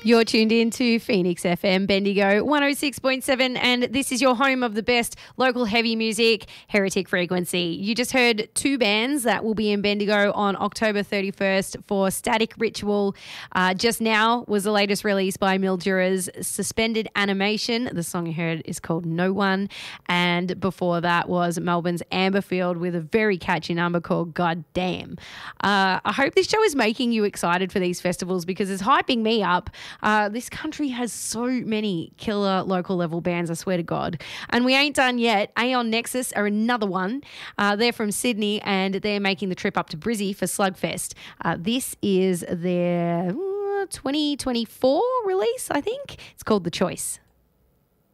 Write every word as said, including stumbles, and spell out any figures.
You're tuned in to Phoenix F M Bendigo one oh six point seven, and this is your home of the best local heavy music, Heretic Frequency. You just heard two bands that will be in Bendigo on October thirty-first for Static Ritual. Uh, just now was the latest release by Mildura's Suspended Animation. The song you heard is called No One, and before that was Melbourne's Amberfield with a very catchy number called God Damn. Uh, I hope this show is making you excited for these festivals because it's hyping me up. Uh, this country has so many killer local level bands, I swear to God. And we ain't done yet. Aeon Nexus are another one. Uh, they're from Sydney and they're making the trip up to Brizzy for Slugfest. Uh, this is their uh, twenty twenty-four release, I think. It's called The Choice.